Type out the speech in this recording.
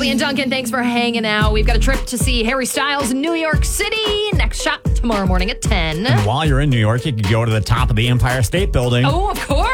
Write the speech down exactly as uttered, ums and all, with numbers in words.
Colby and Duncan, thanks for hanging out. We've got a trip to see Harry Styles in New York City. Next shot tomorrow morning at ten. And while you're in New York, you can go to the top of the Empire State Building. Oh, of course.